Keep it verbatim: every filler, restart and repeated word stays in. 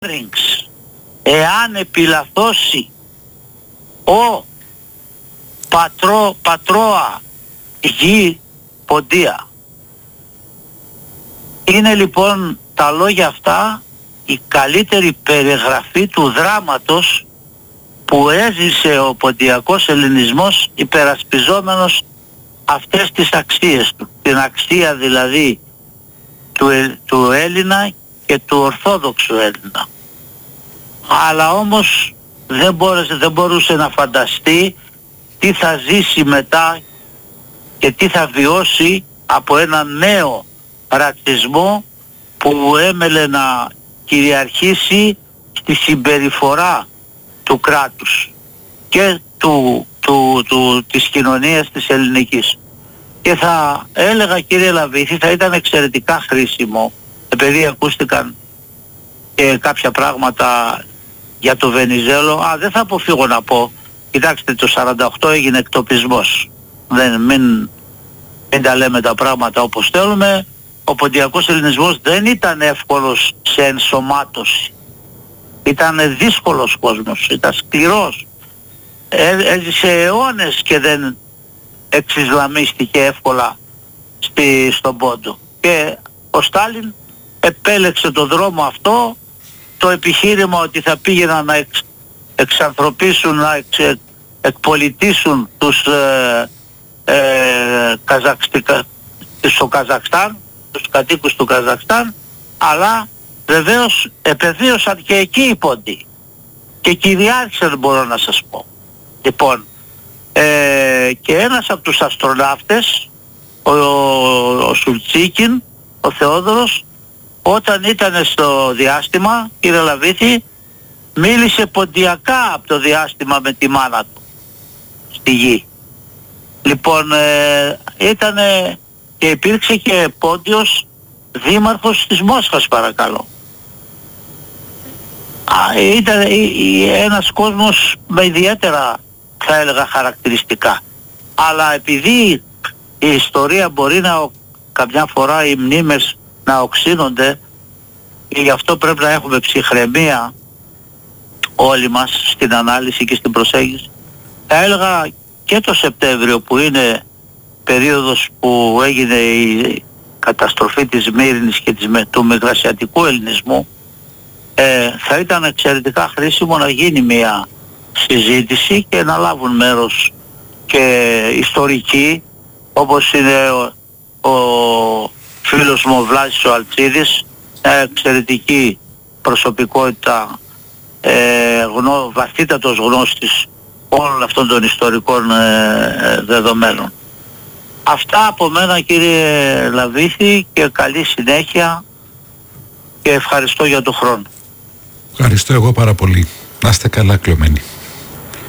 εάν επιλαθώσει ο πατρό, πατρώα γη ποντία. Είναι λοιπόν τα λόγια αυτά η καλύτερη περιγραφή του δράματος που έζησε ο ποντιακός ελληνισμός υπερασπιζόμενος αυτές τις αξίες του. Την αξία δηλαδή του, του Έλληνα και του Ορθόδοξου Έλληνα. Αλλά όμως δεν, μπόρεσε, δεν μπορούσε να φανταστεί τι θα ζήσει μετά και τι θα βιώσει από ένα νέο ρατσισμό που έμελε να κυριαρχήσει στη συμπεριφορά του κράτους και του, του, του, της κοινωνίας της ελληνικής. Και θα έλεγα, κύριε Λαβίθη, θα ήταν εξαιρετικά χρήσιμο, επειδή ακούστηκαν και κάποια πράγματα για το Βενιζέλο. Α, δεν θα αποφύγω να πω, κοιτάξτε, το σαράντα οκτώ έγινε εκτοπισμός. Δεν, μην, μην τα λέμε τα πράγματα όπως θέλουμε. Ο ποντιακός ελληνισμός δεν ήταν εύκολος σε ενσωμάτωση. Ήταν δύσκολος κόσμος, ήταν σκληρός. Έ, έζησε αιώνες και δεν εξισλαμίστηκε εύκολα στη, στον Πόντο. Και ο Στάλιν επέλεξε το δρόμο αυτό, το επιχείρημα ότι θα πήγαιναν να εξ, εξανθρωπίσουν, να εξ, εκπολιτήσουν τους ε, ε, Καζακστικα, στο Καζακστάν, τους κατοίκους του Καζακστάν, αλλά βεβαίως επεδίωσαν και εκεί οι Πόντιοι και κυριάρχησαν, μπορώ να σας πω. Λοιπόν, ε, και ένας από τους αστροναύτες, ο, ο, ο Σουλτσίκιν, ο Θεόδωρος, όταν ήταν στο διάστημα, κύριε Λαβίθη, μίλησε ποντιακά από το διάστημα με τη μάνα του στη γη. Λοιπόν, ε, ήτανε και υπήρξε και Πόντιος δήμαρχος της Μόσχας, παρακαλώ. Α, ήταν ένας κόσμος με ιδιαίτερα, θα έλεγα, χαρακτηριστικά. Αλλά επειδή η ιστορία μπορεί να, καμιά φορά οι μνήμες να οξύνονται, και γι' αυτό πρέπει να έχουμε ψυχραιμία όλοι μας στην ανάλυση και στην προσέγγιση, θα έλεγα και το Σεπτέμβριο, που είναι περίοδος που έγινε η καταστροφή της Μύρινης και της, του Μικρασιατικού ελληνισμού, ε, θα ήταν εξαιρετικά χρήσιμο να γίνει μια συζήτηση και να λάβουν μέρος και ιστορικοί, όπως είναι ο, ο φίλος μου ο Βλάσης ο Αλτσίδης, μια εξαιρετική προσωπικότητα, ε, γνώ, βαθύτατος γνώστης όλων αυτών των ιστορικών ε, δεδομένων. Αυτά από μένα, κύριε Λαβίθη, και καλή συνέχεια και ευχαριστώ για τον χρόνο. Ευχαριστώ εγώ πάρα πολύ. Να είστε καλά, κλωμένοι.